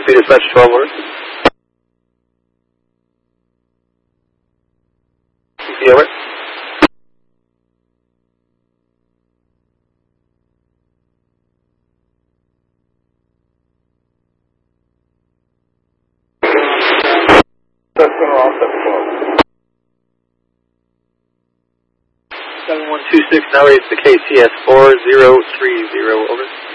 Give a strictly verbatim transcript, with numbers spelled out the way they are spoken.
Speed dispatch twelve, over. C C, over. seven one two six, now raise the K C S four zero three zero, over.